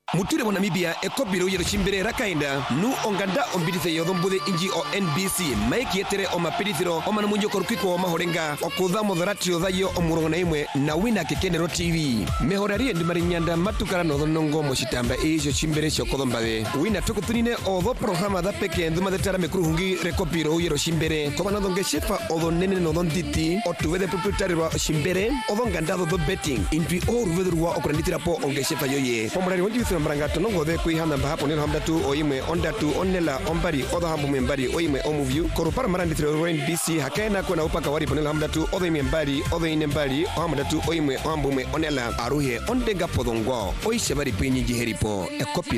Mutire wa Namibia ekobiro yero chimbere rakainda nu onganda ombidithe yothombude inji o NBC maiki etere o mapirithiro o manamunyo korukiko o mahorenga o kutha motharati o thayo o murongo na imwe na wina kekenero TV mehorari ndimari nyanda matukara no thonongo moshitamba ejo chimbere sho kothombawe wina tukutunine o tho programa da peke nduma detara mekruhungi rekopiro yero chimbere ko bana donge shefa o tho nene no thonditi o tuwede proprietary wa chimbere o tho nganda tho betting inpi o ruvedurwa o kuranditira po onge shefa yoye pomurari wonji Mrangato no gode kuihana bahapo nilo hamdatu o imwe ondatu onela ombari odo hambu membari o imwe omuview korupara marandi tiro NBC hakaina kuna upaka wari ponelo hamdatu odo imwe mbari odo ine mbari o hamdatu o imwe ombu me onela aruhe ondega podongo o ishabari pinyi jiheripo ekopi